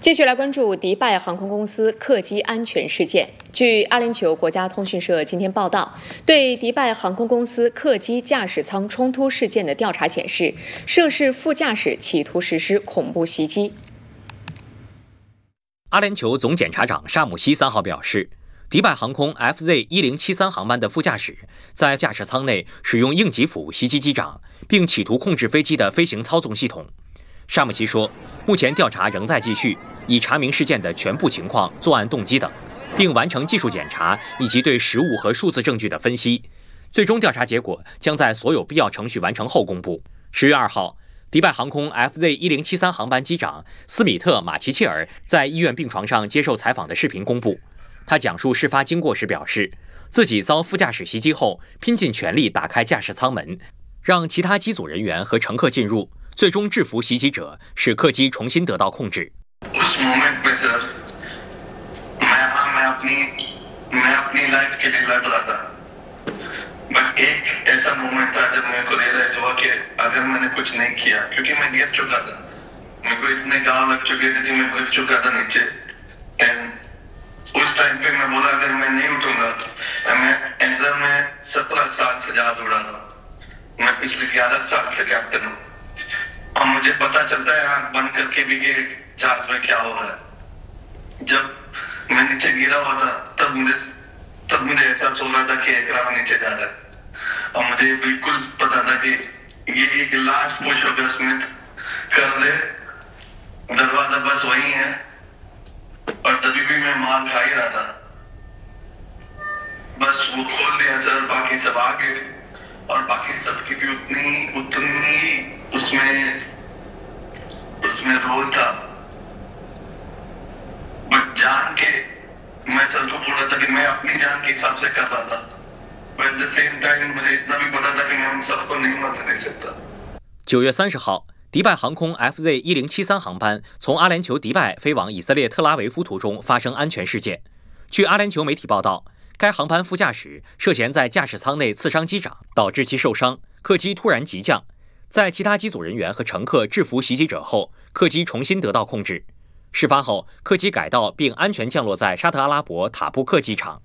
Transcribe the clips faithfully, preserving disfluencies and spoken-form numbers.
继续来关注迪拜航空公司客机安全事件。据阿联酋国家通讯社今天报道，对迪拜航空公司客机驾驶舱冲突事件的调查显示，涉事副驾驶企图实施恐怖袭击。 阿联酋总检察长沙姆西三号表示，迪拜航空 F Z 一零七三航班的副驾驶在驾驶舱内使用应急斧袭击机长，并企图控制飞机的飞行操纵系统。沙姆西说，目前调查仍在继续，以查明事件的全部情况、作案动机等，并完成技术检查以及对实物和数字证据的分析。最终调查结果将在所有必要程序完成后公布。十月二号，迪拜航空 F Z 一零七三航班机长斯米特·马奇切尔在医院病床上接受采访的视频公布。他讲述事发经过时表示，自己遭副驾驶袭击后，拼尽全力打开驾驶舱门，让其他机组人员和乘客进入，最终制服袭击者，使客机重新得到控制。 उस मोमेंट में सर मैं मैं अपनी मैं अपनी लाइफ के लिए लड़ रहा था, बट एक ऐसा मोमेंट था जब मेरे को रियलाइज हुआ कि अगर मैंने कुछ नहीं किया, क्योंकि मैं गिर चुका था, मेरे को इतने घाव लग चुके थे कि मैं गिर चुका था नीचे। एंड उस टाइम पे मैं बोला अगर मैं नहीं उठूंगा, मैं एग्जाम में सत्रह साल से ज्यादा उड़ा था, मैं पिछले ग्यारह साल से कैप्टन हूँ, और मुझे पता चलता है आंख बंद करके भी कि जहाज में क्या हो रहा है। जब मैं नीचे गिरा हुआ था तब मुझे तब मुझे एहसास हो रहा था कि एयरक्राफ्ट नीचे जा रहा है, और मुझे बिल्कुल पता था कि ये एक लास्ट पुश अगर स्मिथ कर दे, दरवाजा बस वही है, और तभी भी मैं मार खा ही रहा था। बस वो खोल दिया सर, बाकी सब आगे, और बाकी सबकी भी उतनी उतनी उसमें उसमें रोल था, बट जान के मैं सर को बोला था कि मैं अपनी जान के हिसाब से कर रहा था, but at the same time मुझे इतना भी पता था कि मैं उन सबको नहीं मरने दे सकता। 九月三十号，迪拜航空 F Z 一零七三航班从阿联酋迪拜飞往以色列特拉维夫途中发生安全事件。据阿联酋媒体报道，该航班副驾驶涉嫌在驾驶舱内刺伤机长，导致其受伤，客机突然急降。在其他机组人员和乘客制服袭击者后，客机重新得到控制。事发后，客机改道并安全降落在沙特阿拉伯塔布克机场。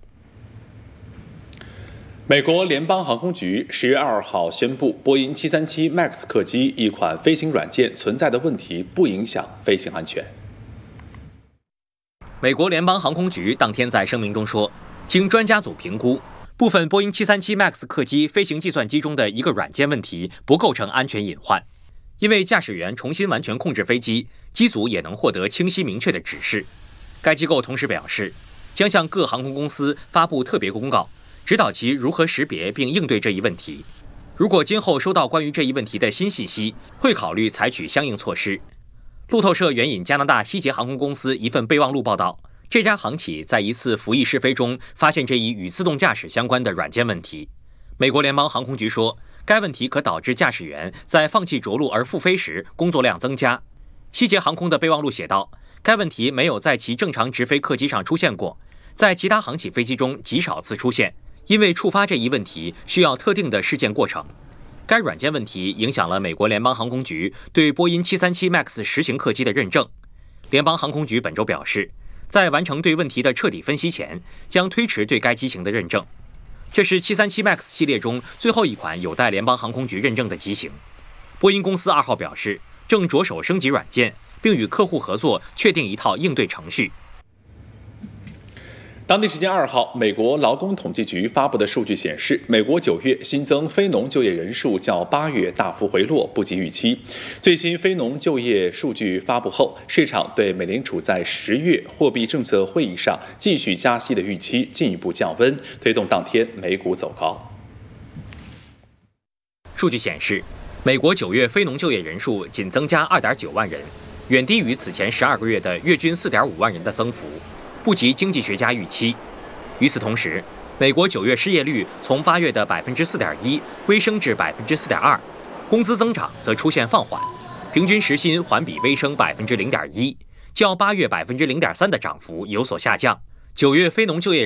美国联邦航空局十月二号宣布，波音七三七 MAX 客机一款飞行软件存在的问题不影响飞行安全。 美国联邦航空局当天在声明中说，经专家组评估，部分波音七三七 MAX 客机飞行计算机中的一个软件问题不构成安全隐患，因为驾驶员重新完全控制飞机，机组也能获得清晰明确的指示。该机构同时表示，将向各航空公司发布特别公告，指导其如何识别并应对这一问题。如果今后收到关于这一问题的新信息，会考虑采取相应措施。路透社援引加拿大希捷航空公司一份备忘录报道，这家航企在一次服役试飞中发现这一与自动驾驶相关的软件问题。美国联邦航空局说，该问题可导致驾驶员在放弃着陆而复飞时工作量增加。希捷航空的备忘录写道，该问题没有在其正常直飞客机上出现过，在其他航企飞机中极少次出现，因为触发这一问题需要特定的事件过程。该软件问题影响了美国联邦航空局对波音七三七 MAX 实行客机的认证。联邦航空局本周表示，在完成对问题的彻底分析前，将推迟对该机型的认证。这是七三七 MAX 系列中最后一款有待联邦航空局认证的机型。波音公司二号表示，正着手升级软件，并与客户合作确定一套应对程序。 当地时间二号，美国劳工统计局发布的数据显示，美国九月新增非农就业人数较八月大幅回落，不及预期。最新非农就业数据发布后，市场对美联储在十月货币政策会议上继续加息的预期进一步降温，推动当天美股走高。 数据显示，美国九月非农就业人数仅增加 二点九万人，远低于此前十二个月的月均 四点五万人的增幅，不及经济学家预期。与此同时，美国九月失业率从八月的 百分之四点一 微升至 百分之四点二， 工资增长则出现放缓，平均时薪环比微升 百分之零点一， 较八月 百分之零点三 的涨幅有所下降。九月非农就业